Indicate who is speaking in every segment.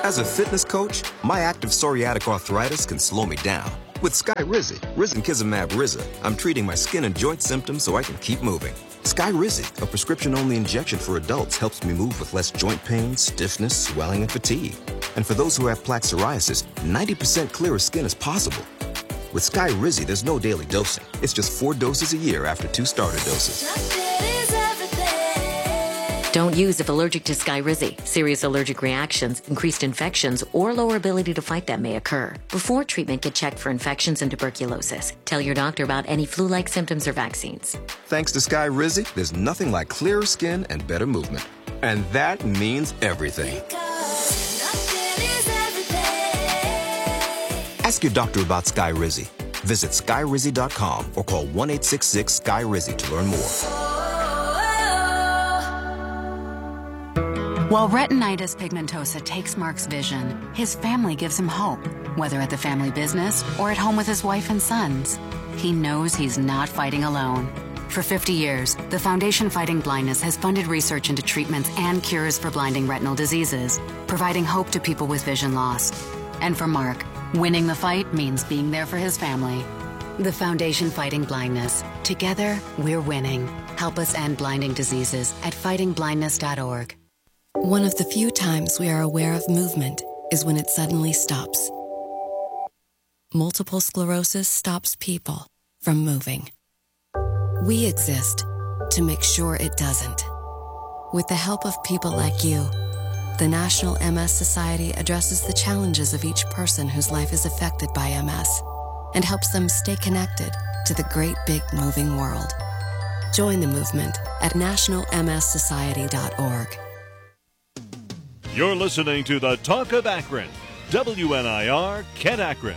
Speaker 1: As a fitness coach, my active psoriatic arthritis can slow me down. With Skyrizi, risankizumab Riza, I'm treating my skin and joint symptoms so I can keep moving. Skyrizi, a prescription-only injection for adults, helps me move with less joint pain, stiffness, swelling, and fatigue. And for those who have plaque psoriasis, 90% clearer skin is possible. With Skyrizi, there's no daily dosing. It's just 4 doses a year after 2 starter doses.
Speaker 2: Don't use if allergic to Skyrizi. Serious allergic reactions, increased infections, or lower ability to fight them may occur. Before treatment, get checked for infections and tuberculosis. Tell your doctor about any flu-like symptoms or vaccines.
Speaker 1: Thanks to Skyrizi, there's nothing like clearer skin and better movement. And that means everything. Ask your doctor about Skyrizi. Visit Skyrizi.com or call 1-866-SKY-RIZI to learn more.
Speaker 3: While retinitis pigmentosa takes Mark's vision, his family gives him hope, whether at the family business or at home with his wife and sons. He knows he's not fighting alone. For 50 years, the Foundation Fighting Blindness has funded research into treatments and cures for blinding retinal diseases, providing hope to people with vision loss. And for Mark, winning the fight means being there for his family. The Foundation Fighting Blindness. Together, we're winning. Help us end blinding diseases at fightingblindness.org.
Speaker 4: One of the few times we are aware of movement is when it suddenly stops. Multiple sclerosis stops people from moving. We exist to make sure it doesn't. With the help of people like you, the National MS Society addresses the challenges of each person whose life is affected by MS and helps them stay connected to the great big moving world. Join the movement at nationalmssociety.org.
Speaker 5: You're listening to the Talk of Akron, WNIR Kent Akron.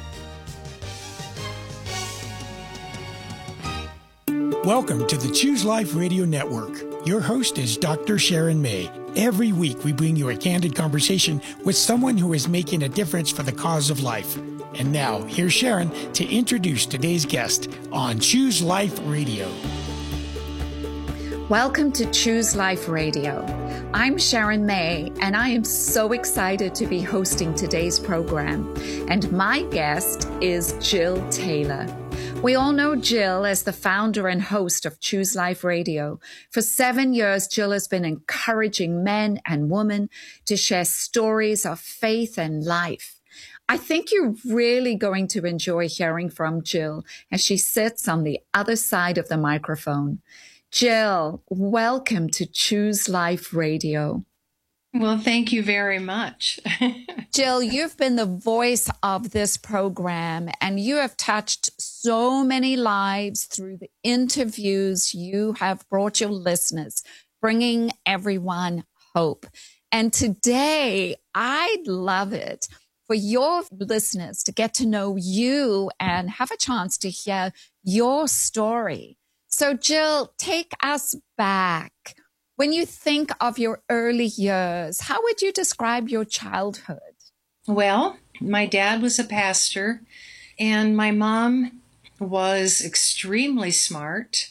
Speaker 6: Welcome to the Choose Life Radio Network. Your host is Dr. Sharon May. Every week we bring you a candid conversation with someone who is making a difference for the cause of life. And now, here's Sharon to introduce today's guest on Choose Life Radio.
Speaker 7: Welcome to Choose Life Radio. I'm Sharon May, and I am so excited to be hosting today's program. And my guest is Jill Taylor. We all know Jill as the founder and host of Choose Life Radio. For 7 years, Jill has been encouraging men and women to share stories of faith and life. I think you're really going to enjoy hearing from Jill as she sits on the other side of the microphone. Jill, welcome to Choose Life Radio.
Speaker 8: Well, thank you very much.
Speaker 7: Jill, you've been the voice of this program, and you have touched so many lives through the interviews you have brought your listeners, bringing everyone hope. And today, I'd love it for your listeners to get to know you and have a chance to hear your story. So, Jill, take us back. When you think of your early years, how would you describe your childhood?
Speaker 8: Well, my dad was a pastor, and my mom was extremely smart,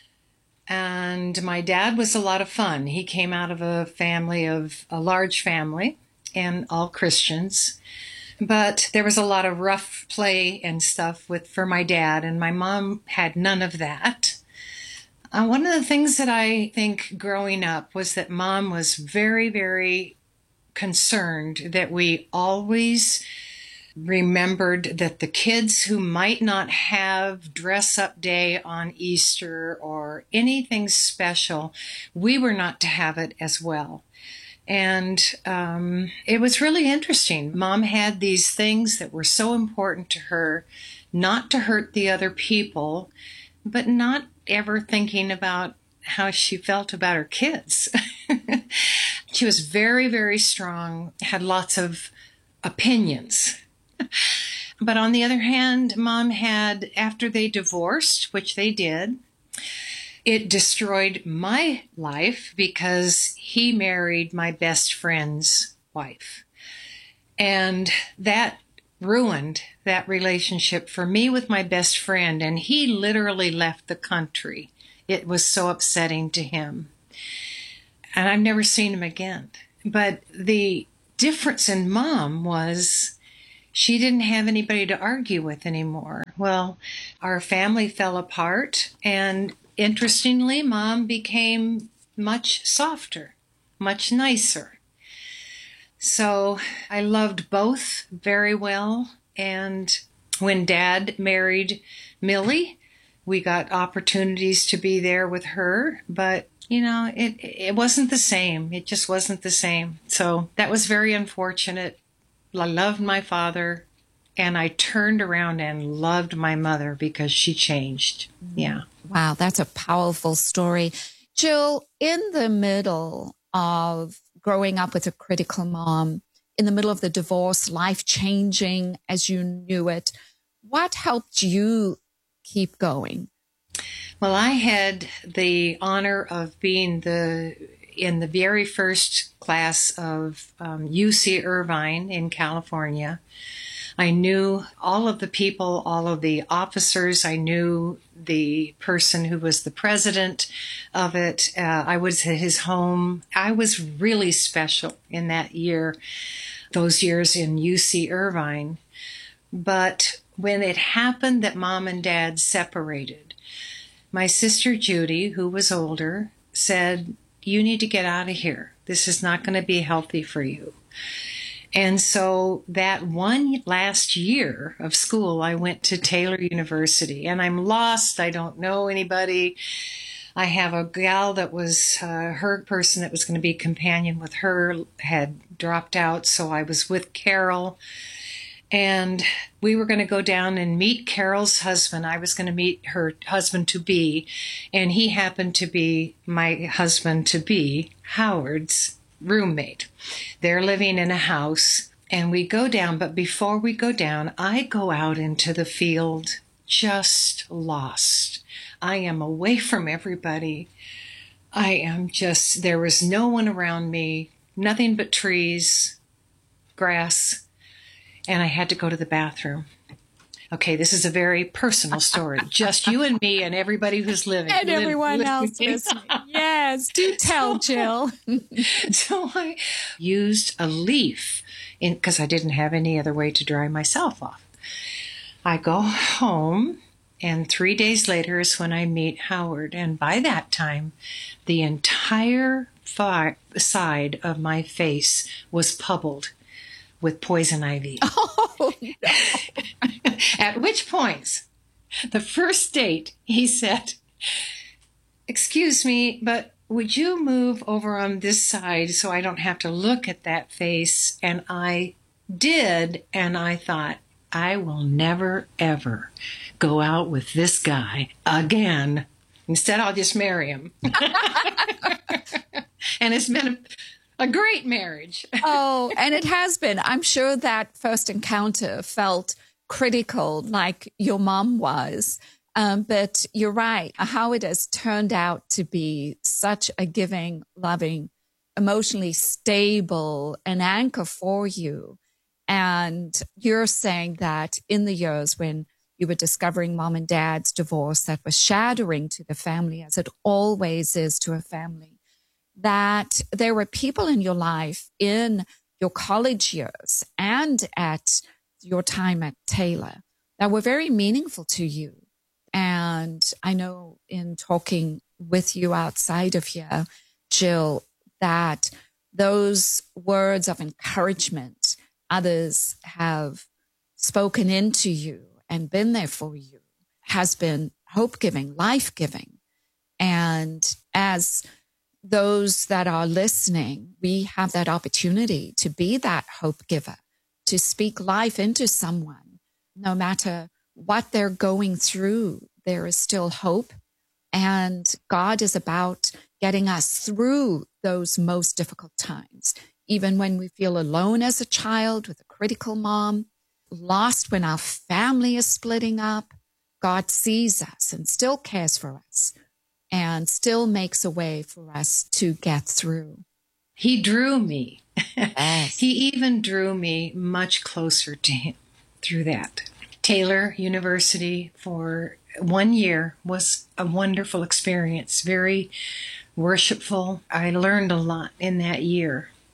Speaker 8: and my dad was a lot of fun. He came out of a large family, and all Christians. But there was a lot of rough play and stuff for my dad, and my mom had none of that. One of the things that I think growing up was that Mom was very, very concerned that we always remembered that the kids who might not have dress-up day on Easter or anything special, we were not to have it as well. And it was really interesting. Mom had these things that were so important to her, not to hurt the other people, but not ever thinking about how she felt about her kids. She was very, very strong, had lots of opinions. But on the other hand, Mom had, after they divorced, which they did, it destroyed my life because he married my best friend's wife. And that ruined that relationship for me with my best friend, and he literally left the country. It was so upsetting to him. And I've never seen him again. But the difference in Mom was she didn't have anybody to argue with anymore. Well, our family fell apart, and interestingly, Mom became much softer, much nicer. So I loved both very well. And when Dad married Millie, we got opportunities to be there with her, but it wasn't the same. It just wasn't the same. So that was very unfortunate. I loved my father, and I turned around and loved my mother because she changed. Yeah.
Speaker 7: Wow, that's a powerful story. Jill, in the middle of growing up with a critical mom, in the middle of the divorce, life changing as you knew it, what helped you keep going?
Speaker 8: Well, I had the honor of being in the very first class of UC Irvine in California. I knew all of the people, all of the officers. I knew the person who was the president of it. I was at his home. I was really special in that year, those years in UC Irvine. But when it happened that Mom and Dad separated, my sister Judy, who was older, said, "You need to get out of here. This is not going to be healthy for you." And so that one last year of school, I went to Taylor University, and I'm lost. I don't know anybody. I have a gal that was her person that was going to be a companion with her had dropped out, so I was with Carol. And we were going to go down and meet Carol's husband. I was going to meet her husband-to-be, and he happened to be my husband-to-be, Howard's roommate. They're living in a house, and we go down. But before we go down, I go out into the field just lost. I am away from everybody. There was no one around me, nothing but trees, grass. And I had to go to the bathroom. Okay, this is a very personal story. Just you and me and everybody who's living.
Speaker 7: And everyone else listening. Yes, do tell, Jill.
Speaker 8: So I used a leaf because I didn't have any other way to dry myself off. I go home, and 3 days later is when I meet Howard. And by that time, the entire side of my face was pubbled with poison ivy.
Speaker 7: Oh, no.
Speaker 8: At which point, the first date, he said, "Excuse me, but would you move over on this side so I don't have to look at that face?" And I did, and I thought, I will never, ever go out with this guy again. Instead, I'll just marry him. And it's been a great marriage.
Speaker 7: Oh, and it has been. I'm sure that first encounter felt critical, like your mom was. But you're right. How it has turned out to be such a giving, loving, emotionally stable, an anchor for you. And you're saying that in the years when you were discovering Mom and Dad's divorce that was shattering to the family, as it always is to a family, that there were people in your life in your college years and at your time at Taylor that were very meaningful to you. And I know in talking with you outside of here, Jill, that those words of encouragement others have spoken into you and been there for you has been hope-giving, life-giving. And as those that are listening, we have that opportunity to be that hope giver, to speak life into someone. No matter what they're going through, there is still hope. And God is about getting us through those most difficult times. Even when we feel alone as a child with a critical mom, lost when our family is splitting up, God sees us and still cares for us, and still makes a way for us to get through.
Speaker 8: He drew me.
Speaker 7: Yes.
Speaker 8: He even drew me much closer to him through that. Taylor University for 1 year was a wonderful experience, very worshipful. I learned a lot in that year.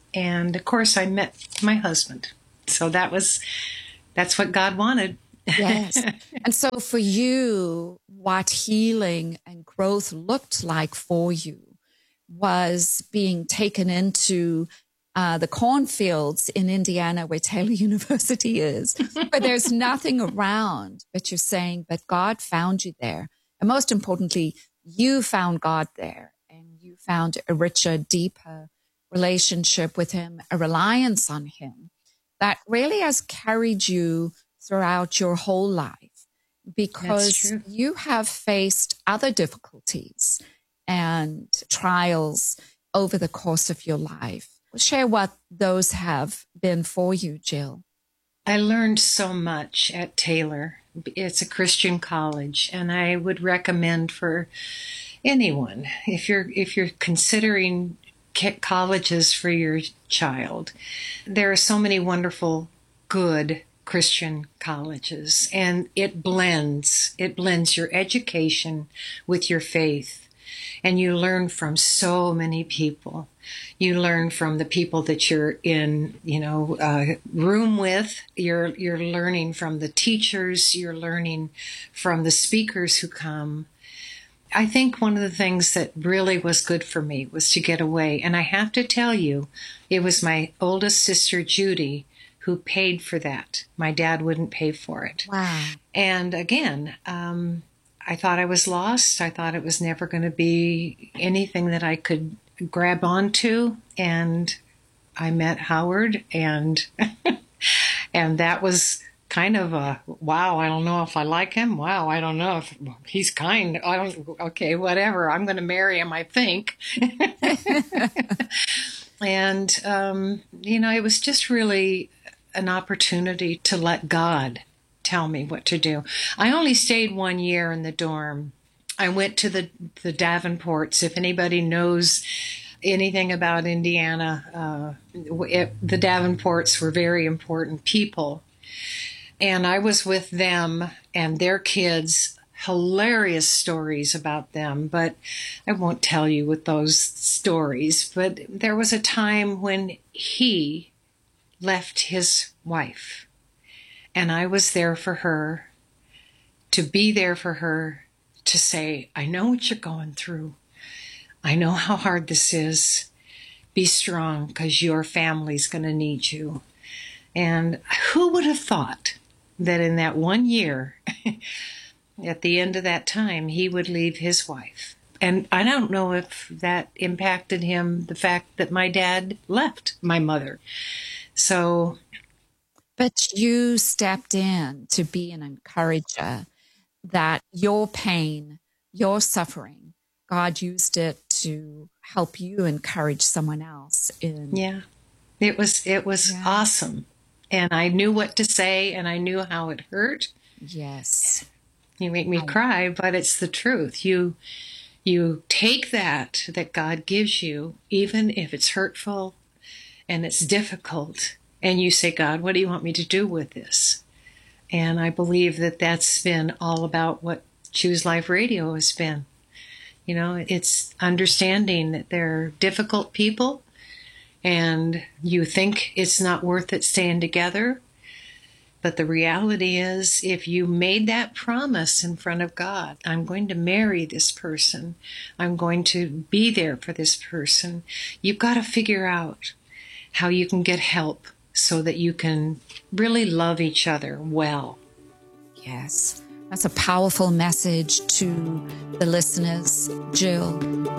Speaker 8: And of course, I met my husband. So that's what God wanted.
Speaker 7: Yes. And so for you, what healing and growth looked like for you was being taken into the cornfields in Indiana where Taylor University is, where there's nothing around, but you're saying, but God found you there. And most importantly, you found God there, and you found a richer, deeper relationship with him, a reliance on him that really has carried you throughout your whole life, because you have faced other difficulties and trials over the course of your life. Share what those have been for you, Jill.
Speaker 8: I learned so much at Taylor. It's a Christian college, and I would recommend for anyone, if you're considering colleges for your child, there are so many wonderful, good Christian colleges, and it blends your education with your faith. And you learn from so many people. You learn from the people that you're in, room with. You're learning from the teachers. You're learning from the speakers who come. I think one of the things that really was good for me was to get away. And I have to tell you, it was my oldest sister, Judy, who paid for that. My dad wouldn't pay for it.
Speaker 7: Wow.
Speaker 8: And again, I thought I was lost. I thought it was never going to be anything that I could grab onto. And I met Howard, and and that was kind of a, wow, I don't know if I like him. Wow, I don't know if he's kind. Okay, whatever. I'm going to marry him, I think. And, it was just really an opportunity to let God tell me what to do. I only stayed 1 year in the dorm. I went to the Davenports. If anybody knows anything about Indiana, the Davenports were very important people. And I was with them and their kids, hilarious stories about them, but I won't tell you with those stories. But there was a time when he left his wife, and I was there for her, to be there for her, to say, I know what you're going through. I know how hard this is. Be strong, because your family's going to need you. And who would have thought that in that 1 year, at the end of that time, he would leave his wife? And I don't know if that impacted him, the fact that my dad left my mother. So,
Speaker 7: but you stepped in to be an encourager, that your pain, your suffering, God used it to help you encourage someone else.
Speaker 8: Yeah, it was awesome. And I knew what to say, and I knew how it hurt.
Speaker 7: Yes.
Speaker 8: You make me cry, but it's the truth. You take that God gives you, even if it's hurtful and it's difficult, and you say, God, what do you want me to do with this? And I believe that that's been all about what Choose Life Radio has been. It's understanding that they're difficult people, and you think it's not worth it staying together. But the reality is, if you made that promise in front of God, I'm going to marry this person, I'm going to be there for this person, you've got to figure out how you can get help so that you can really love each other well.
Speaker 7: Yes, that's a powerful message to the listeners. Jill.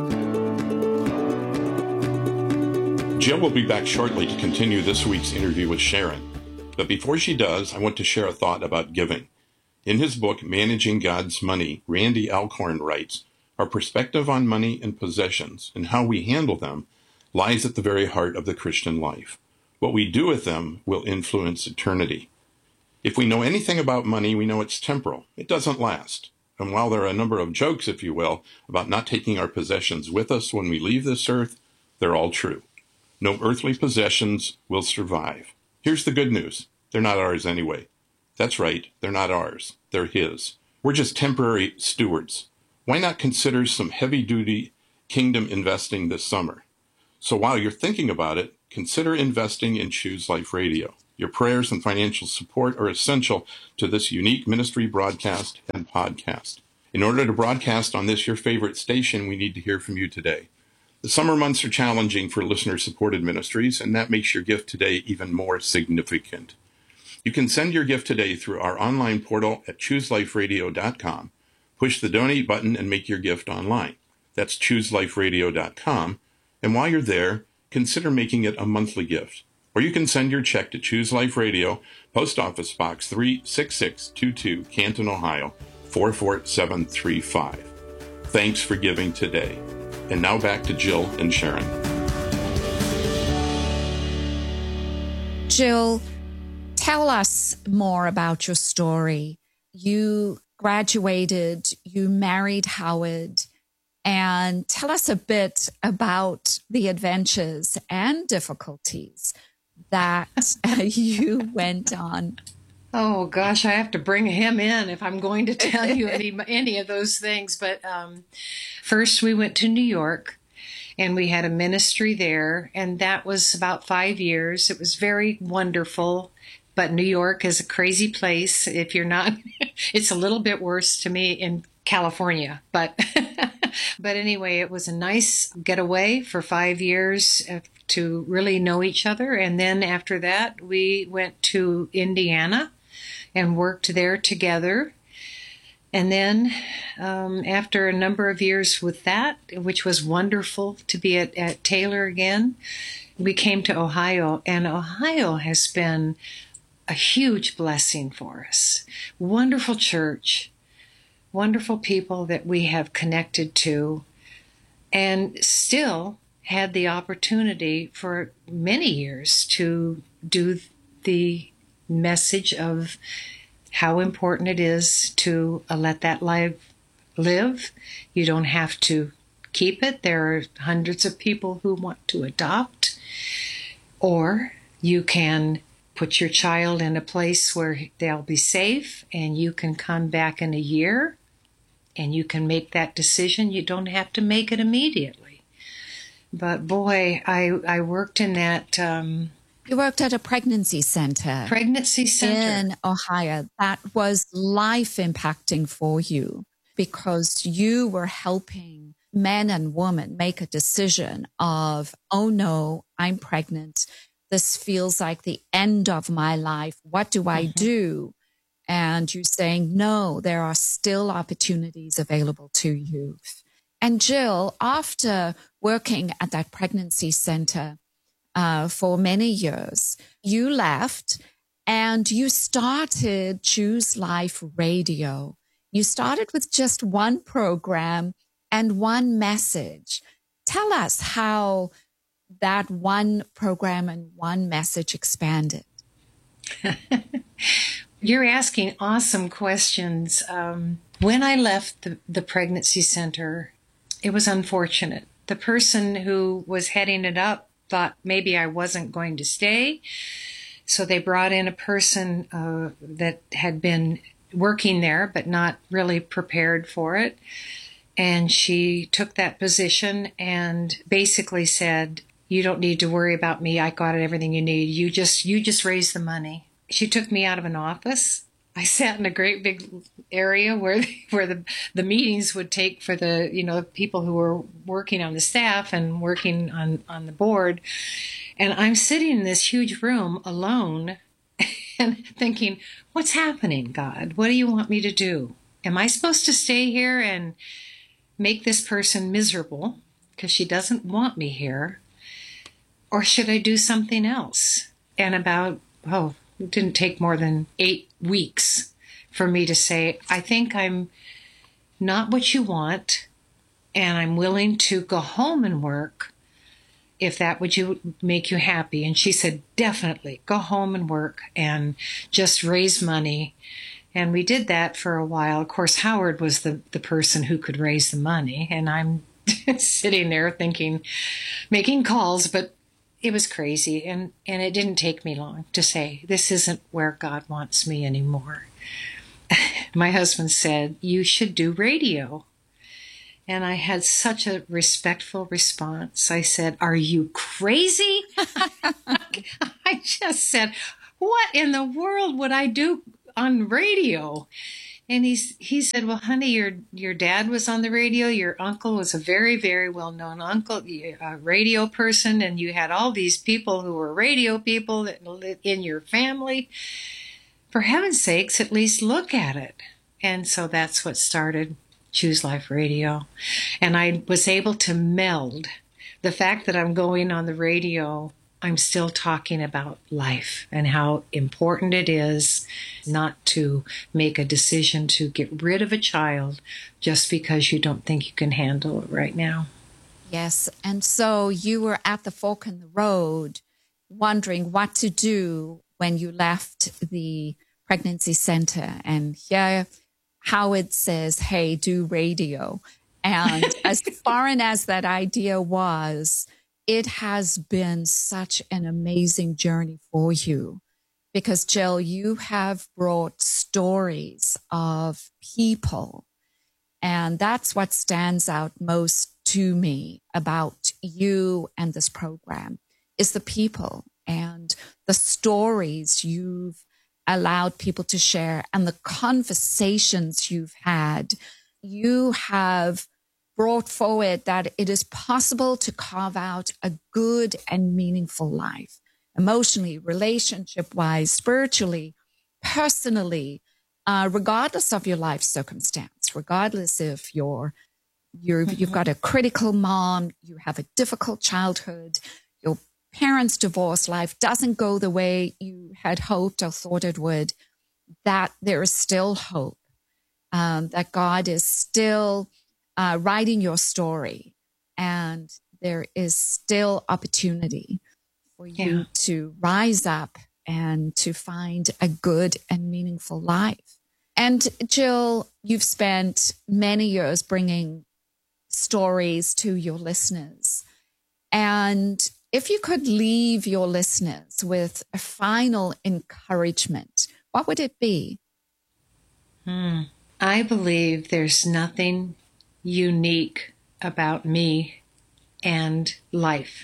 Speaker 9: Jill will be back shortly to continue this week's interview with Sharon. But before she does, I want to share a thought about giving. In his book, Managing God's Money, Randy Alcorn writes, our perspective on money and possessions and how we handle them lies at the very heart of the Christian life. What we do with them will influence eternity. If we know anything about money, we know it's temporal. It doesn't last. And while there are a number of jokes, if you will, about not taking our possessions with us when we leave this earth, they're all true. No earthly possessions will survive. Here's the good news. They're not ours anyway. That's right. They're not ours. They're his. We're just temporary stewards. Why not consider some heavy-duty kingdom investing this summer? So while you're thinking about it, consider investing in Choose Life Radio. Your prayers and financial support are essential to this unique ministry broadcast and podcast. In order to broadcast on this, your favorite station, we need to hear from you today. The summer months are challenging for listener-supported ministries, and that makes your gift today even more significant. You can send your gift today through our online portal at chooseliferadio.com. Push the donate button and make your gift online. That's chooseliferadio.com. And while you're there, consider making it a monthly gift. Or you can send your check to Choose Life Radio, Post Office Box 36622, Canton, Ohio, 44735. Thanks for giving today. And now back to Jill and Sharon.
Speaker 7: Jill, tell us more about your story. You graduated, you married Howard, and tell us a bit about the adventures and difficulties that you went on.
Speaker 8: Oh, gosh, I have to bring him in if I'm going to tell you any of those things. But first we went to New York, and we had a ministry there, and that was about 5 years. It was very wonderful, but New York is a crazy place. If you're not, it's a little bit worse to me in California, but but anyway, it was a nice getaway for 5 years to really know each other. And then after that, we went to Indiana and worked there together. And then after a number of years with that, which was wonderful to be at Taylor again, we came to Ohio, and Ohio has been a huge blessing for us. Wonderful church, wonderful people that we have connected to, and still had the opportunity for many years to do the message of how important it is to let that life live. You don't have to keep it. There are hundreds of people who want to adopt, or you can put your child in a place where they'll be safe, and you can come back in a year and you can make that decision. You don't have to make it immediately. But boy, I worked in that.
Speaker 7: You worked at a pregnancy center.
Speaker 8: Pregnancy center.
Speaker 7: In Ohio. That was life impacting for you because you were helping men and women make a decision of, oh no, I'm pregnant. This feels like the end of my life. What do I do? And you're saying, no, there are still opportunities available to you. And Jill, after working at that pregnancy center for many years, you left and you started Choose Life Radio. You started with just one program and one message. Tell us how that one program and one message expanded.
Speaker 8: You're asking awesome questions. When I left the pregnancy center, it was unfortunate. The person who was heading it up thought maybe I wasn't going to stay. So they brought in a person that had been working there but not really prepared for it. And she took that position and basically said, you don't need to worry about me. I got everything you need. You just raise the money. She took me out of an office. I sat in a great big area where the meetings would take for the people who were working on the staff and working on the board. And I'm sitting in this huge room alone and thinking, what's happening, God? What do you want me to do? Am I supposed to stay here and make this person miserable because she doesn't want me here? Or should I do something else? And it didn't take more than 8 weeks for me to say, I think I'm not what you want, and I'm willing to go home and work if that would make you happy. And she said, definitely, go home and work and just raise money. And we did that for a while. Of course, Howard was the person who could raise the money, and I'm sitting there thinking, making calls, but it was crazy, and it didn't take me long to say, this isn't where God wants me anymore. My husband said, you should do radio. And I had such a respectful response. I said, "Are you crazy?" I just said, "What in the world would I do on radio?" And he said, "Well, honey, your dad was on the radio. Your uncle was a very, very well-known radio person, and you had all these people who were radio people in your family. For heaven's sakes, at least look at it." And so that's what started Choose Life Radio. And I was able to meld the fact that I'm going on the radio. I'm still talking about life and how important it is not to make a decision to get rid of a child just because you don't think you can handle it right now.
Speaker 7: Yes. And so you were at the fork in the road wondering what to do when you left the pregnancy center. And here Howard says, "Hey, do radio." And as foreign as that idea was, it has been such an amazing journey for you because, Jill, you have brought stories of people. And that's what stands out most to me about you and this program is the people and the stories you've allowed people to share and the conversations you've had. You have brought forward that it is possible to carve out a good and meaningful life, emotionally, relationship-wise, spiritually, personally, regardless of your life circumstance, regardless if you've got a critical mom, you have a difficult childhood, your parents' divorce, life doesn't go the way you had hoped or thought it would, that there is still hope, that God is still writing your story, and there is still opportunity for you to rise up and to find a good and meaningful life. And Jill, you've spent many years bringing stories to your listeners. And if you could leave your listeners with a final encouragement, what would it be?
Speaker 8: I believe there's nothing unique about me and life.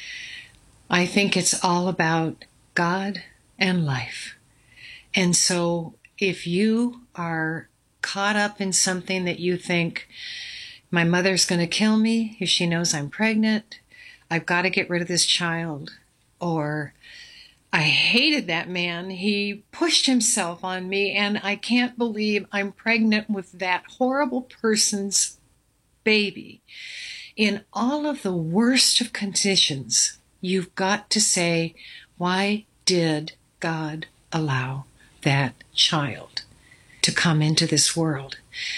Speaker 8: I think it's all about God and life. And so if you are caught up in something that you think, my mother's going to kill me if she knows I'm pregnant, I've got to get rid of this child, or I hated that man, he pushed himself on me, and I can't believe I'm pregnant with that horrible person's baby. In all of the worst of conditions, you've got to say, why did God allow that child to come into this world?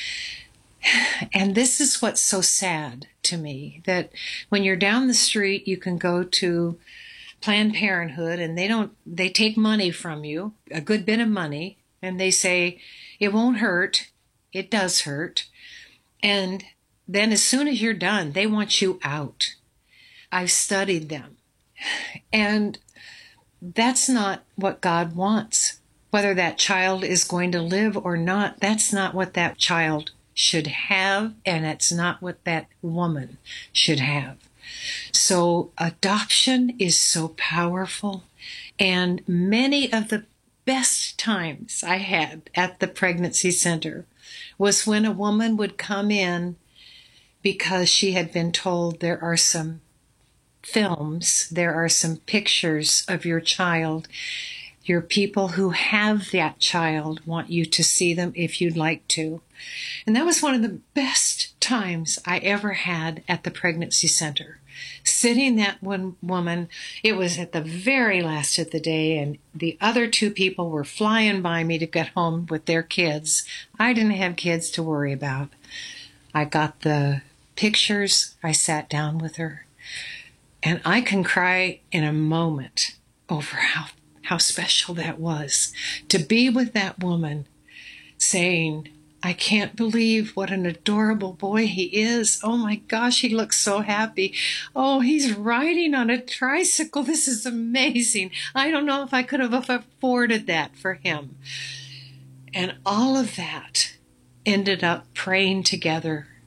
Speaker 8: And this is what's so sad to me, that when you're down the street, you can go to Planned Parenthood and they take money from you, a good bit of money, and they say, it won't hurt. It does hurt. And then as soon as you're done, they want you out. I've studied them. And that's not what God wants. Whether that child is going to live or not, that's not what that child should have, and it's not what that woman should have. So adoption is so powerful, and many of the best times I had at the pregnancy center was when a woman would come in because she had been told there are some films, there are some pictures of your child. Your people who have that child want you to see them if you'd like to. And that was one of the best times I ever had at the pregnancy center. Sitting that one woman, it was at the very last of the day, and the other two people were flying by me to get home with their kids. I didn't have kids to worry about. I got the pictures. I sat down with her. And I can cry in a moment over how special that was to be with that woman saying, I can't believe what an adorable boy he is. Oh my gosh, he looks so happy. Oh, he's riding on a tricycle. This is amazing. I don't know if I could have afforded that for him. And all of that ended up praying together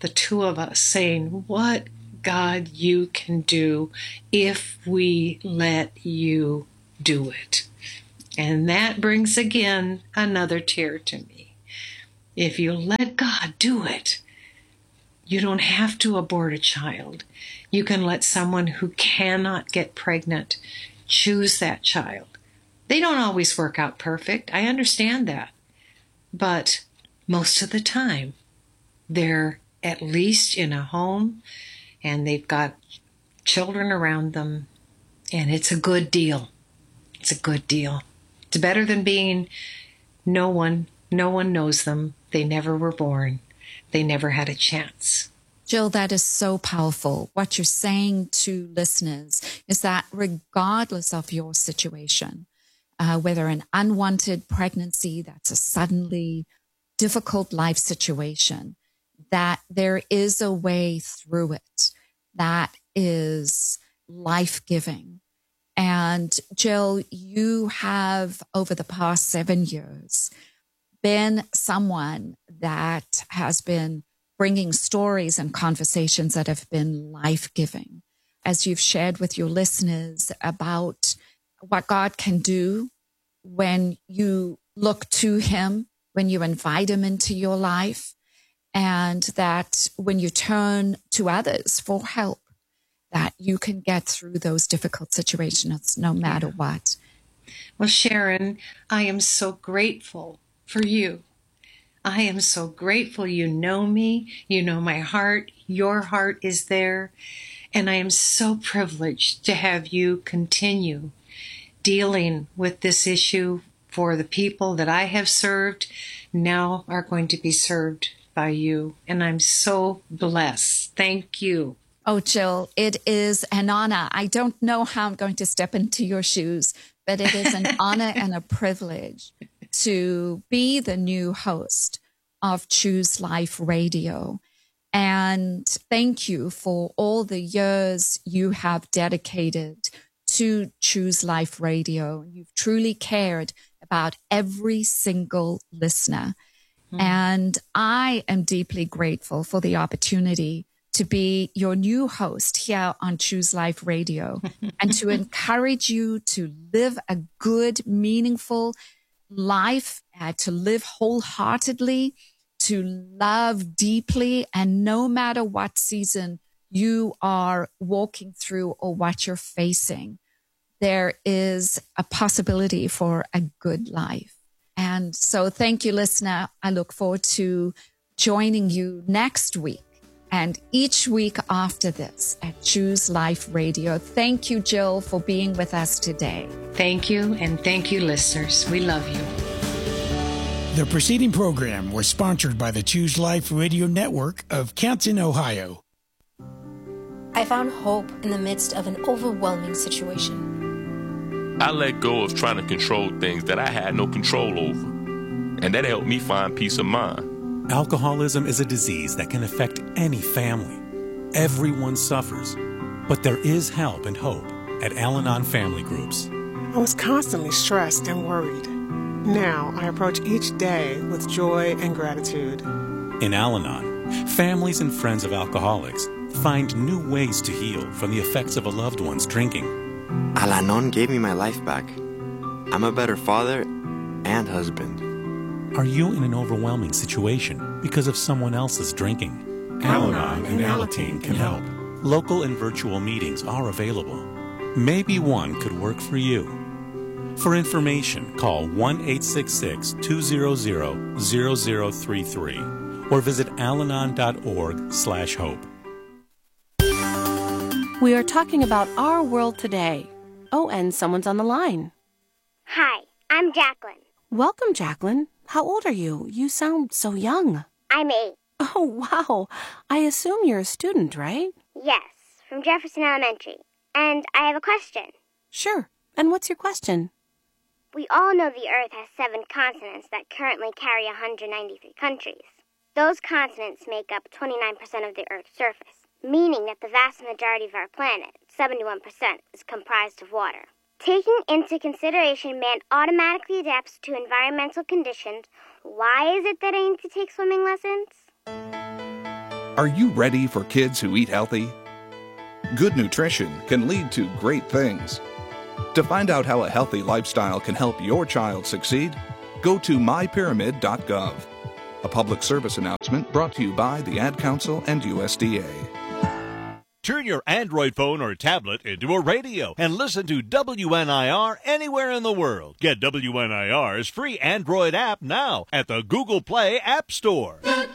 Speaker 8: the two of us, saying, what, God, you can do if we let you do it. And that brings again another tear to me. If you let God do it, you don't have to abort a child. You can let someone who cannot get pregnant choose that child. They don't always work out perfect. I understand that. But most of the time, they're at least in a home and they've got children around them, and it's a good deal. It's a good deal. It's better than being no one knows them. They never were born. They never had a chance.
Speaker 7: Jill, that is so powerful. What you're saying to listeners is that regardless of your situation, whether an unwanted pregnancy, that's a suddenly difficult life situation, that there is a way through it that is life-giving. And Jill, you have, over the past 7 years, been someone that has been bringing stories and conversations that have been life-giving. As you've shared with your listeners about what God can do when you look to him, when you invite him into your life, and that when you turn to others for help, that you can get through those difficult situations no matter what.
Speaker 8: Well, Sharon, I am so grateful for you. I am so grateful you know me, you know my heart, your heart is there, and I am so privileged to have you continue dealing with this issue for the people that I have served now are going to be served by you, and I'm so blessed. Thank you.
Speaker 7: Oh, Jill, it is an honor. I don't know how I'm going to step into your shoes, but it is an honor and a privilege to be the new host of Choose Life Radio. And thank you for all the years you have dedicated to Choose Life Radio. You've truly cared about every single listener. And I am deeply grateful for the opportunity to be your new host here on Choose Life Radio and to encourage you to live a good, meaningful life, to live wholeheartedly, to love deeply, and no matter what season you are walking through or what you're facing, there is a possibility for a good life. And so thank you, listener. I look forward to joining you next week and each week after this at Choose Life Radio. Thank you, Jill, for being with us today.
Speaker 8: Thank you, and thank you, listeners. We love you.
Speaker 6: The preceding program was sponsored by the Choose Life Radio Network of Canton, Ohio.
Speaker 10: I found hope in the midst of an overwhelming situation.
Speaker 11: I let go of trying to control things that I had no control over, and that helped me find peace of mind.
Speaker 12: Alcoholism is a disease that can affect any family. Everyone suffers, but there is help and hope at Al-Anon Family Groups.
Speaker 13: I was constantly stressed and worried. Now I approach each day with joy and gratitude.
Speaker 12: In Al-Anon, families and friends of alcoholics find new ways to heal from the effects of a loved one's drinking.
Speaker 14: Al-Anon gave me my life back. I'm a better father and husband.
Speaker 12: Are you in an overwhelming situation because of someone else's drinking?
Speaker 15: Al-Anon and Alateen can help.
Speaker 12: Local and virtual meetings are available. Maybe one could work for you. For information, call 1-866-200-0033 or visit alanon.org/hope.
Speaker 16: We are talking about our world today. Oh, and someone's on the line.
Speaker 17: Hi, I'm Jacqueline.
Speaker 16: Welcome, Jacqueline. How old are you? You sound so young.
Speaker 17: I'm 8.
Speaker 16: Oh, wow. I assume you're a student, right?
Speaker 17: Yes, from Jefferson Elementary. And I have a question.
Speaker 16: Sure. And what's your question?
Speaker 17: We all know the Earth has 7 continents that currently carry 193 countries. Those continents make up 29% of the Earth's surface, meaning that the vast majority of our planet, 71%, is comprised of water. Taking into consideration man automatically adapts to environmental conditions, why is it that I need to take swimming lessons?
Speaker 18: Are you ready for kids who eat healthy? Good nutrition can lead to great things. To find out how a healthy lifestyle can help your child succeed, go to mypyramid.gov. A public service announcement brought to you by the Ad Council and USDA.
Speaker 5: Turn your Android phone or tablet into a radio and listen to WNIR anywhere in the world. Get WNIR's free Android app now at the Google Play App Store.
Speaker 19: The